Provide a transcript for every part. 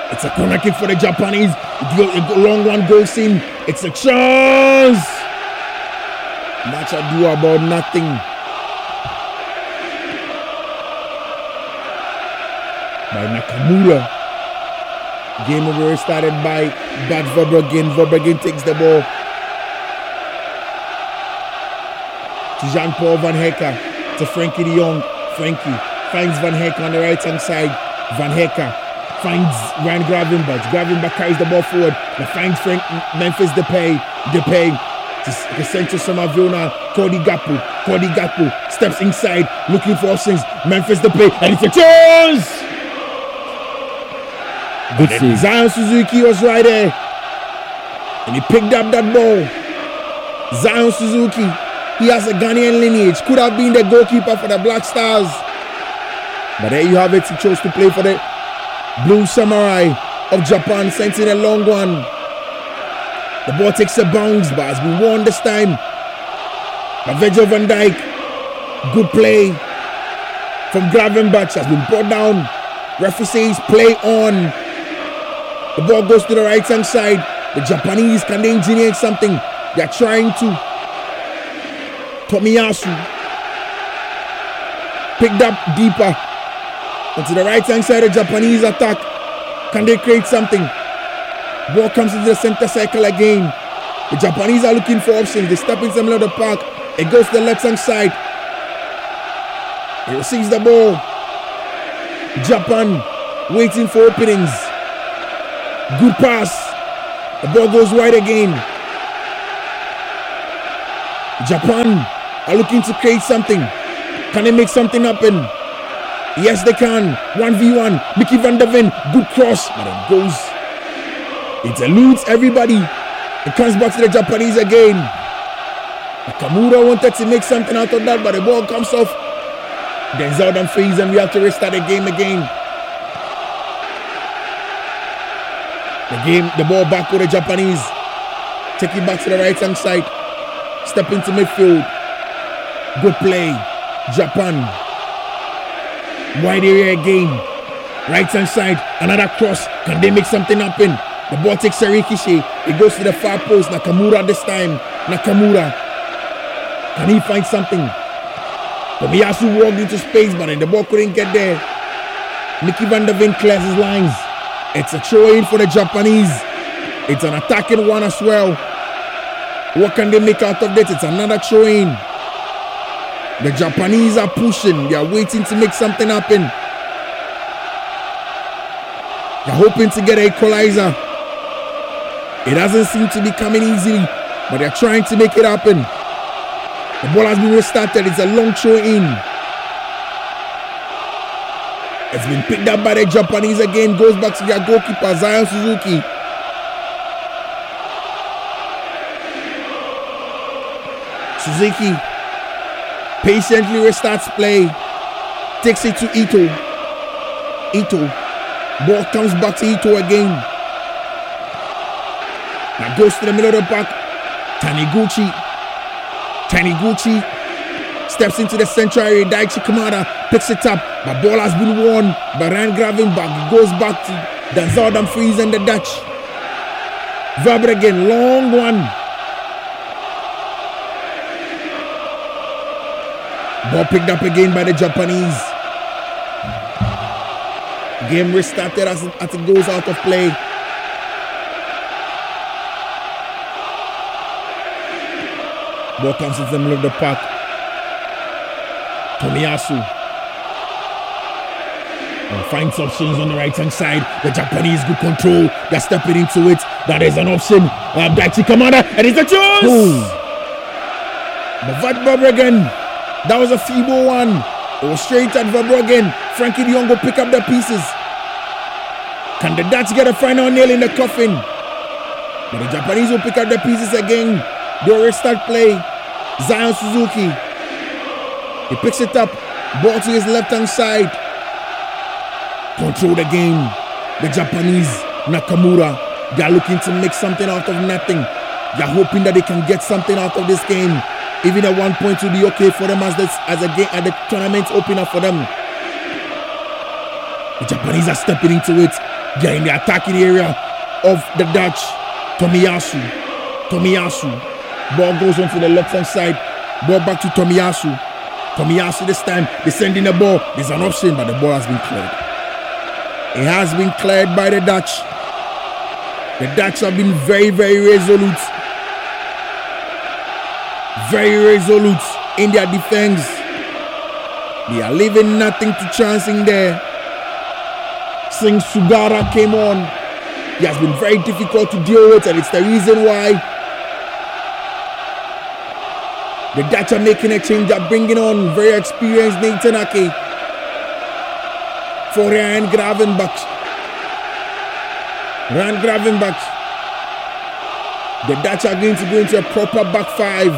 It's a corner kick for the Japanese. A long one goes in. It's a chance. Much ado about nothing. By Nakamura. Game over started by Bad Verbruggen. Verbruggen takes the ball to Jean-Paul Van Hecke, to Frankie de Jong. Frankie finds Van Hecke on the right hand side. Van Hecke finds Ryan Gravenberch. Gravenberch carries the ball forward. He finds Memphis Depay. Depay to Central Somavona. Cody Gakpo. Cody Gakpo steps inside looking for options. Memphis Depay, and it's a chance! Good save. Zion Suzuki was right there. And he picked up that ball. Zion Suzuki, he has a Ghanaian lineage. Could have been the goalkeeper for the Black Stars. But there you have it. He chose to play for the Blue Samurai of Japan. Sent in a long one. The ball takes a bounce, but has been won this time by Virgil van Dijk. Good play from Gravenberch. Has been brought down. Referee says play on. The ball goes to the right hand side. The Japanese, can they engineer something? They are trying to. Tomiyasu picked up deeper. And to the right hand side, the Japanese attack. Can they create something? Ball comes into the center circle again. The Japanese are looking for options. They step in the middle of the park. It goes to the left hand side. He receives the ball. Japan waiting for openings. Good pass. The ball goes wide again. Japan are looking to create something. Can they make something happen? Yes, they can. 1v1. Mickey van der Ven. Good cross. But it goes. It eludes everybody. It comes back to the Japanese again. Nakamura wanted to make something out of that, but the ball comes off. Denzel Dumfries, and we have to restart the game again. The ball back with the Japanese. Take it back to the right hand side. Step into midfield. Good play. Japan. Wide area again. Right hand side. Another cross. Can they make something happen? The ball takes a ricochet. It goes to the far post. Nakamura this time. Nakamura. Can he find something? Tomiyasu walked into space, but the ball couldn't get there. Mickey van der Ven clears his lines. It's a throw-in for the Japanese. It's an attacking one as well. What can they make out of this? It's another throw-in. The Japanese are pushing. They are waiting to make something happen. They're hoping to get an equalizer. It doesn't seem to be coming easily, but they're trying to make it happen. The ball has been restarted. It's a long throw-in. It's been picked up by the Japanese again. Goes back to their goalkeeper, Zion Suzuki. Suzuki patiently restarts play. Takes it to Ito. Ito. Ball comes back to Ito again. Now goes to the middle of the park. Taniguchi steps into the central area. Daichi Kamada picks it up. But ball has been won by Ryan Gravenberch. It goes back to Denzel Dumfries and the Dutch. Verbruggen, long one. Ball picked up again by the Japanese. Game restarted as it goes out of play. Ball comes into the middle of the park. Tomiyasu finds options on the right hand side. The Japanese good control. They're stepping into it. That is an option. Daichi Kamada, and it's a chance. But Verbruggen, that was a feeble one. It was straight at Verbruggen. Frankie de Jong will pick up the pieces. Can the Dutch get a final nail in the coffin? But the Japanese will pick up the pieces again. They'll restart play. Zion Suzuki. He picks it up. Ball to his left hand side. Control the game. The Japanese, Nakamura, they are looking to make something out of nothing. They are hoping that they can get something out of this game. Even at 1 point will be okay for them as the tournament opener for them. The Japanese are stepping into it. They're in the attacking area of the Dutch. Tomiyasu. Ball goes on to the left hand side. Ball back to Tomiyasu. Tomiyasu this time, they're sending the ball. There's an option, but the ball has been cleared. It has been cleared by the Dutch. The Dutch have been very, very resolute. Very resolute in their defense. They are leaving nothing to chance in there. Since Sugara came on, he has been very difficult to deal with, and it's the reason why the Dutch are making a change. They're bringing on very experienced Nathan Ake for Ryan Gravenbach. The Dutch are going to go into a proper back five.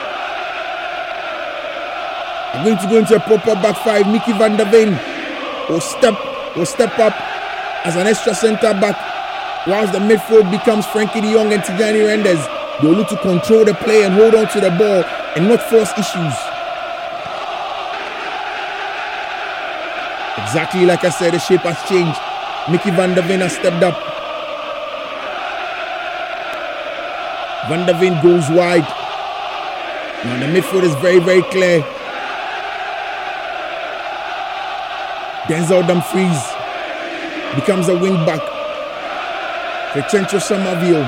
Mickey van der Ven will step up as an extra centre back, whilst the midfield becomes Frankie de Jong and Tijani Renders. They'll look to control the play and hold on to the ball and not force issues. Exactly like I said, the shape has changed. Mickey van der Ven has stepped up. Van der Ven goes wide. Now the midfield is very, very clear. Denzel Dumfries becomes a wing back for Chencho Samavio.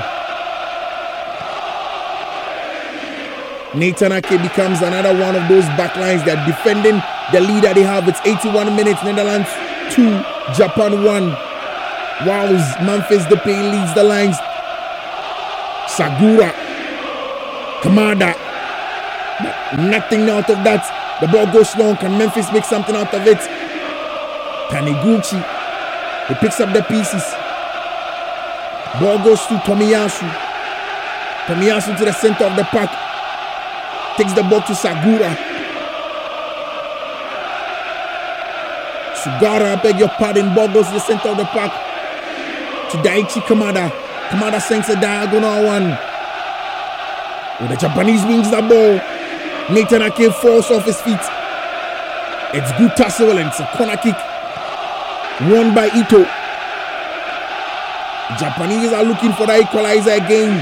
Nathan Ake becomes another one of those backlines that defending the lead that they have. It's 81 minutes, Netherlands 2, Japan 1. Whilst Memphis Depay leads the lines. Sagura, Kamada, but nothing out of that. The ball goes long. Can Memphis make something out of it? Taniguchi, he picks up the pieces. Ball goes to Tomiyasu. Tomiyasu to the center of the park. Takes the ball to Sagura. Sugara, I beg your pardon. Ball goes to the center of the park. To Daichi Kamada. Kamada sends a diagonal one. When the Japanese wings the ball, Nathan Ake falls off his feet. It's good tussle and it's a corner kick. Won by Ito. Japanese are looking for the equalizer again.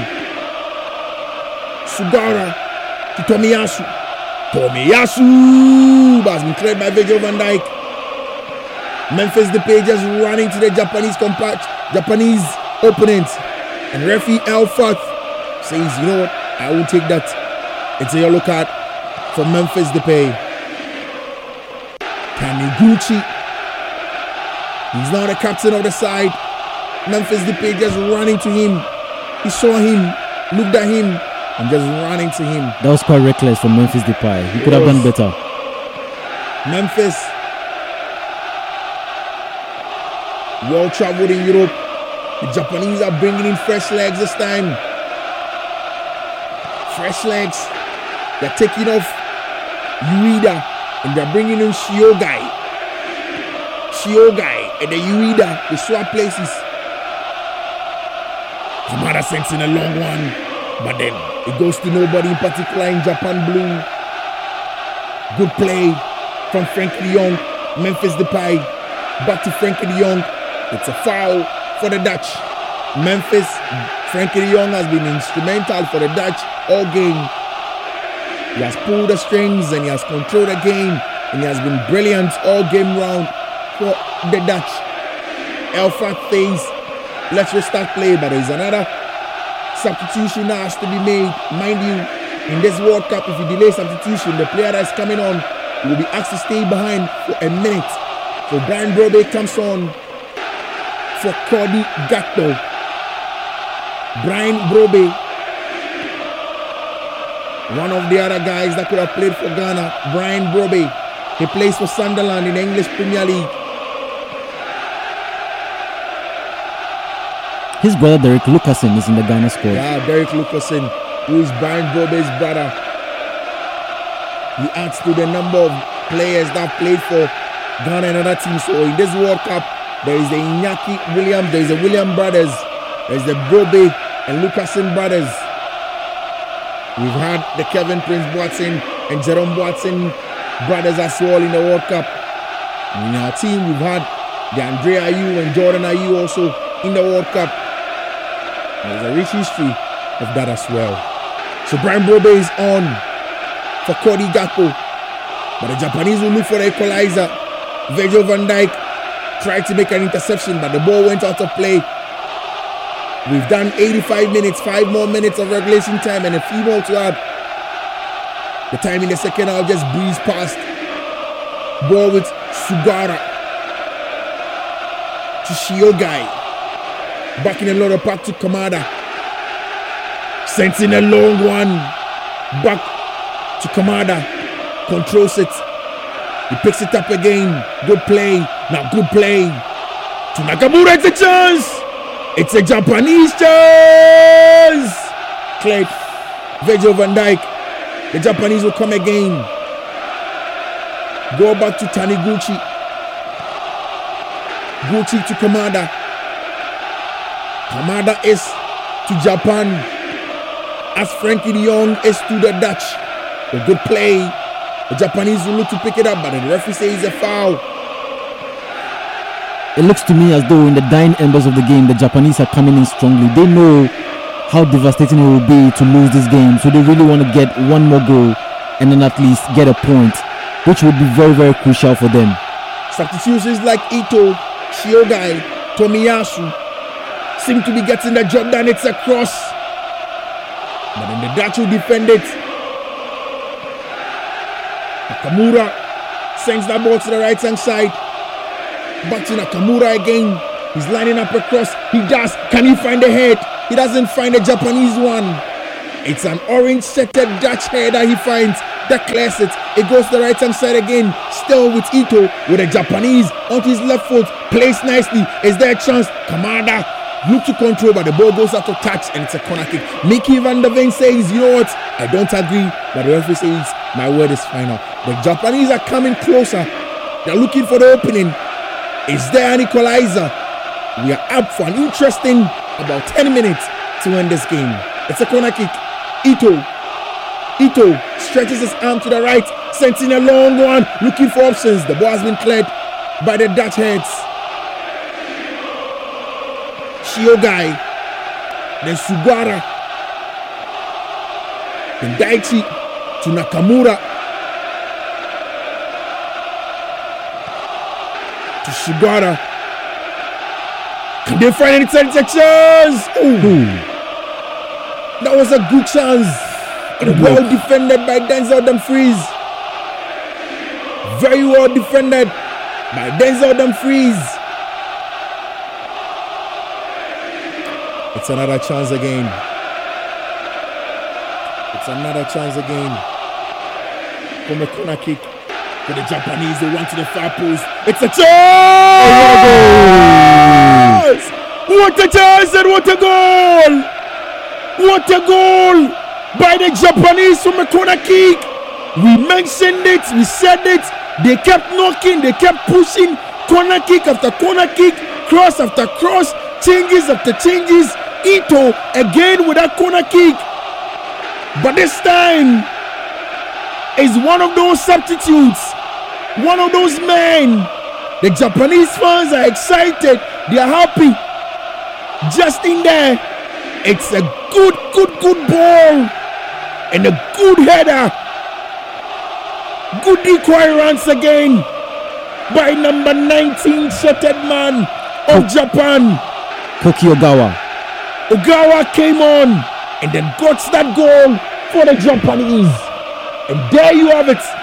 Sugara to Tomiyasu. Tomiyasu has been cleared by Virgil van Dijk. Memphis Depay just running to the Japanese opponent. And referee Elfat says, you know what, I will take that. It's a yellow card for Memphis Depay. Taniguchi, he's now the captain of the side. Memphis Depay just running to him. He saw him, looked at him, and just running to him. That was quite reckless from Memphis Depay. He could have done better. Memphis, well traveled in Europe. The Japanese are bringing in fresh legs this time. Fresh legs. They're taking off Ueda and they're bringing in Shiogai and the Ueda. They swap places. Kamada sends in a long one, but then it goes to nobody in particular in Japan Blue. Good play from Frankie de Jong. Memphis Depay back to Frankie de Jong. It's a foul for the Dutch. Memphis, Frankie de Jong has been instrumental for the Dutch all game. He has pulled the strings and he has controlled the game and he has been brilliant all game round for the Dutch. Elfrat says, let's restart play, but there's another substitution that has to be made. Mind you, in this World Cup, if you delay substitution, the player that's coming on will be asked to stay behind for a minute. So Brian Brobbey comes on for Cody Gakpo. Brian Brobbey, one of the other guys that could have played for Ghana. Brian Brobbey, he plays for Sunderland in the English Premier League. His brother Derek Lucasen is in the Ghana squad. Yeah, Derek Lucasen, who is Brian Brobbey's brother. He adds to the number of players that played for Ghana and other teams. So in this World Cup, there is the Iñaki Williams, there is the William brothers, there is the Brobbey and Lucasen brothers. We've had the Kevin Prince Boateng and Jerome Boateng brothers as well in the World Cup. In our team, we've had DeAndre Ayew and Jordan Ayew also in the World Cup. There's a rich history of that as well. So Brian Brobe is on for Cody Gakpo. But the Japanese will look for the equalizer. Virgil van Dijk tried to make an interception, but the ball went out of play. We've done 85 minutes, 5 more minutes of regulation time and a few more to add. The time in the second half just breezed past. Ball with Sugara to Shiogai. Back in the lower park to Kamada. Sends in a long one. Back to Kamada. Controls it. He picks it up again. Good play. Now good play. To Nakamura. It's a chance. It's a Japanese chance. Cleared. Virgil van Dijk. The Japanese will come again. Go back to Taniguchi. Gucci to Kamada. Kamada is to Japan. As Frankie de Jong is to the Dutch. A good play. The Japanese will look to pick it up, but the referee says it's a foul. It looks to me as though in the dying embers of the game, the Japanese are coming in strongly. They know how devastating it will be to lose this game, so they really want to get one more goal and then at least get a point, which would be very, very crucial for them. Substitutions like Ito, Shiogai, Tomiyasu seem to be getting the job done. It's a cross, but then the Dutch will defend it. Nakamura sends that ball to the right hand side. Back to Nakamura again. He's lining up a cross. He does. Can he find the head? He doesn't find the Japanese one. It's an orange setted Dutch header he finds. That clears it. It goes to the right hand side again. Still with Ito with the Japanese on his left foot. Plays nicely. Is there a chance? Kamada look to control, but the ball goes out of touch and it's a corner kick. Mickey van der Ven says, you know what? I don't agree, but the referee says my word is final. The Japanese are coming closer. They're looking for the opening. Is there an equalizer? We are up for an interesting about 10 minutes to end this game. It's a corner kick. Ito stretches his arm to the right, sends in a long one, looking for options. The ball has been cleared by the Dutch heads. Shiogai, then Sugara, then Daichi to Nakamura, to Sugara. Can they find any chance? Ooh. That was a good chance. Well defended by Denzel Dumfries. Very well defended by Denzel Dumfries. It's another chance again. From a corner kick for the Japanese. They run to the far post. It's a chance! What a chance and what a goal! What a goal by the Japanese from a corner kick. We mentioned it, we said it. They kept knocking, they kept pushing. Corner kick after corner kick, cross after cross, changes after changes. Ito again with that corner kick. But this time is one of those substitutes, one of those men. The Japanese fans are excited, they are happy. Just in there, it's a good ball and a good header. Good decoy runs again by number 19 shirted man of Japan, Koki Ogawa. Ogawa came on and then got that goal for the Japanese. And there you have it.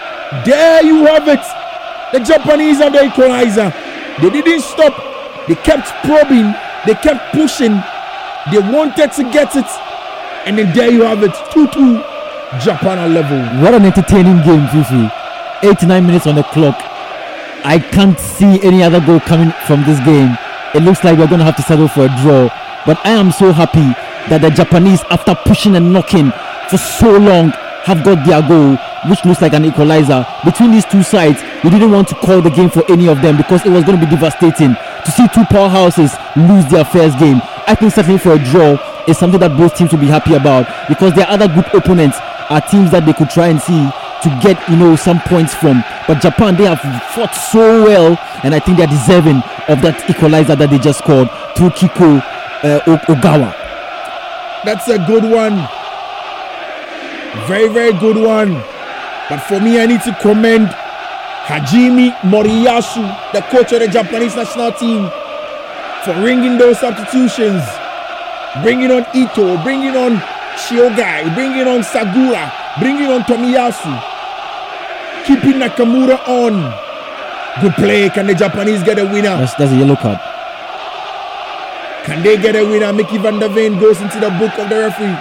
The Japanese have the equalizer. They didn't stop. They kept probing. They kept pushing. They wanted to get it. And then there you have it. 2-2. Japan are level. What an entertaining game, Fifi. 89 minutes on the clock. I can't see any other goal coming from this game. It looks like we're going to have to settle for a draw. But I am so happy that the Japanese, after pushing and knocking for so long, have got their goal, which looks like an equalizer. Between these two sides, we didn't want to call the game for any of them because it was going to be devastating to see two powerhouses lose their first game. I think settling for a draw is something that both teams will be happy about because their other group opponents are teams that they could try and see to get some points from. But But Japan, they have fought so well, and I think they're deserving of that equalizer that they just scored through Kiko Ogawa. That's a good one. Very, very good one. But for me, I need to commend Hajime Moriyasu, the coach of the Japanese national team, for ringing those substitutions. Bringing on Ito, bringing on Shiogai, bringing on Sagura, bringing on Tomiyasu. Keeping Nakamura on. Good play. Can the Japanese get a winner? That's a yellow card. Can they get a winner? Mickey van der Veen goes into the book of the referee.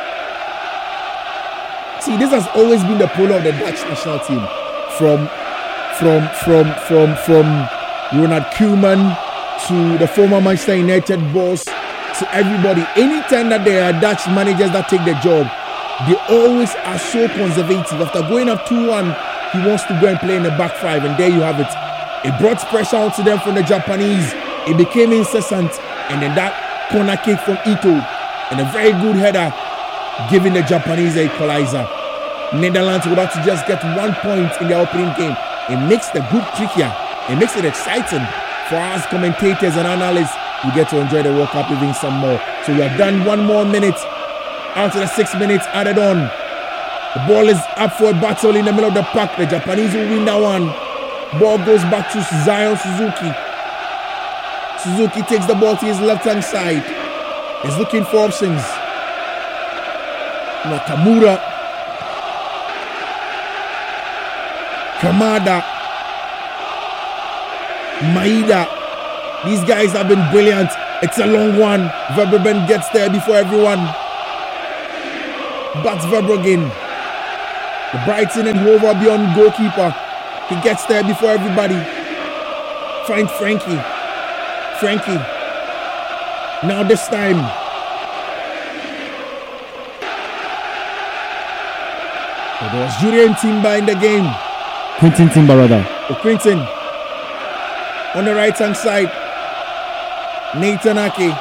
See, this has always been the polo of the Dutch national team. From Ronald Koeman to the former Manchester United boss to everybody. Anytime that there are Dutch managers that take the job, they always are so conservative. After going up 2-1, he wants to go and play in the back five, and there you have it. It brought pressure onto them from the Japanese. It became incessant, and then that corner kick from Ito and a very good header giving the Japanese an equalizer. Netherlands would have to just get 1 point in their opening game. It makes the group trickier. It makes it exciting for us commentators and analysts. You get to enjoy the World Cup even some more. So we have done 1 more minute out of the 6 minutes added on. The ball is up for a battle in the middle of the park. The Japanese will win that one. Ball goes back to Zion Suzuki. Suzuki takes the ball to his left-hand side. He's looking for options. Nakamura. Kamada. Maeda. These guys have been brilliant. It's a long one. Verbruggen gets there before everyone. Bats Verbruggen. The Brighton and Hove Albion goalkeeper. He gets there before everybody. Find Frankie. Now this time. So there was Julian Timber in the game. Quintin Timber rather. Quintin. On the right hand side. Nathan Ake.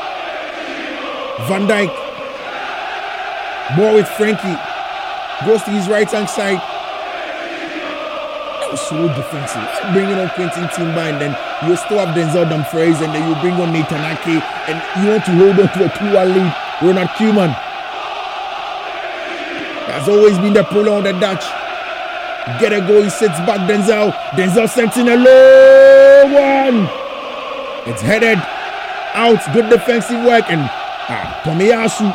Van Dijk. Ball with Frankie. Goes to his right hand side. That was so defensive. Bringing on Quintin Timber, and then you still have Denzel Dumfries, and then you bring on Nathan Ake, and you want to hold on to a 2-1 lead. Ronald Koeman. That's always been the problem of the Dutch. Get a goal, he sits back Denzel. Denzel sends in a low one. It's headed out. Good defensive work, and Tomiyasu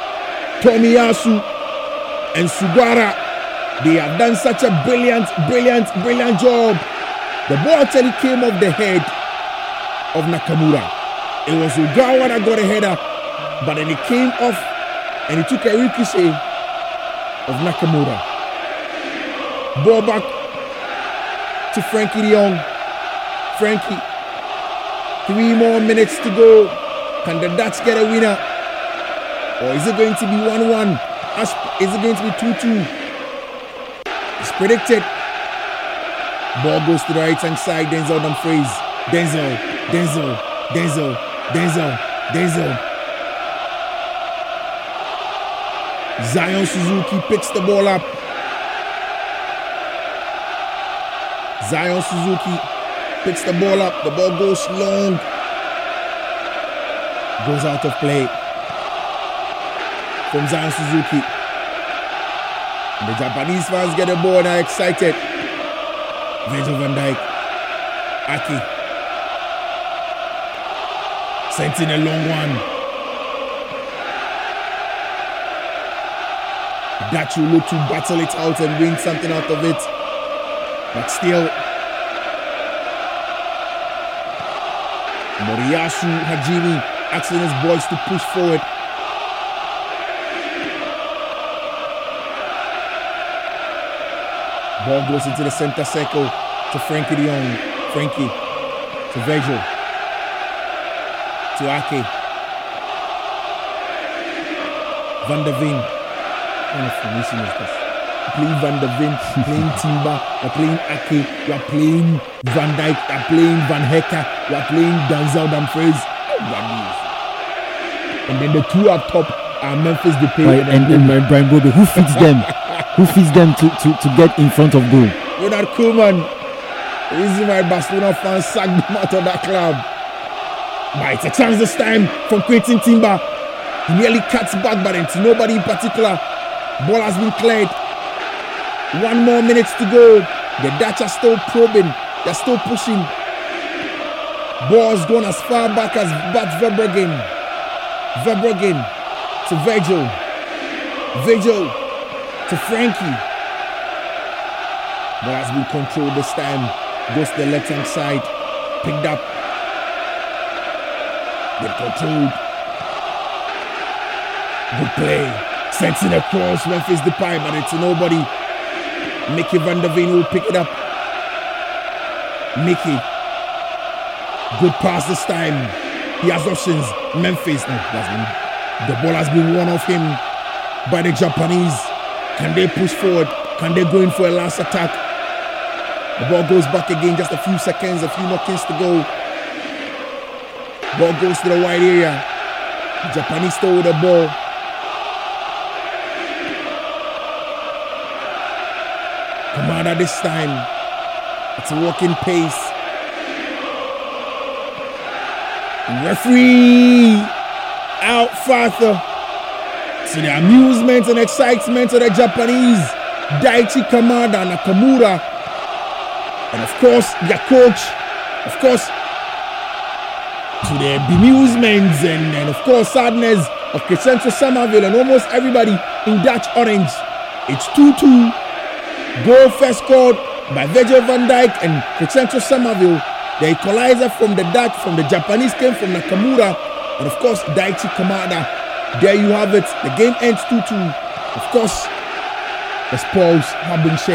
and Sugara, they have done such a brilliant job. The ball actually came off the head of Nakamura. It was Ogawa that got a header, but then it came off and it took a ricochet of Nakamura. Ball back to Frankie de Jong. Frankie, 3 more minutes to go. Can the Dutch get a winner? Or is it going to be 1-1? Is it going to be 2-2? It's predicted. Ball goes to the right hand side. Denzel Dumfries. Denzel. Zion Suzuki picks the ball up. The ball goes long. Goes out of play. From Zion Suzuki. And the Japanese fans get the ball and are excited. Virgil van Dijk. Ake. Sent in a long one. Dutch will look to battle it out and win something out of it. But still, Moriyasu Hajime asking his boys to push forward. Ball goes into the center circle to Frankie de Jong. Frankie to Virgil. To Ake. Van der Veen. What kind of formation is this? Playing Van der Veen, playing Timber, you're playing Ake, you're playing Van Dijk, you're playing Van Hecke, you're playing Denzel Dumfries. And then the two up top are Memphis Depay and Brian Brobbey. Who feeds them? Who feeds them to get in front of goal? Ronald Koeman. The reason why Barcelona fans sacked him out of that club. But it's a chance this time from Quentin Timber. He nearly cuts back, but into nobody in particular. Ball has been cleared. 1 more minute to go. The Dutch are still probing. They're still pushing. Ball's gone as far back as Bart Verbruggen. Verbruggen to Virgil. Virgil to Frankie. Ball has been controlled this time. Goes to the left hand side. Picked up. Get controlled. Good play. Sends it across. Memphis Depay, but it's nobody. Mickey van der Veen will pick it up. Mickey. Good pass this time. He has options. Memphis. No, the ball has been won off him by the Japanese. Can they push forward? Can they go in for a last attack? The ball goes back again. Just a few seconds. A few knockings to go. Ball goes to the wide area. The Japanese still with the ball. Kamada this time. It's a walking pace. Referee out farther. To the amusement and excitement of the Japanese, Daichi Kamada Nakamura. And of course, their coach. Of course, to the bemusement and of course sadness of Crescencio Somerville and almost everybody in Dutch Orange. It's 2-2. Goal first scored by Virgil van Dijk and Crescencio Somerville. The equalizer from the Dutch, from the Japanese came from Nakamura. And of course, Daichi Kamada. There you have it. The game ends 2-2. Of course, the spoils have been shared.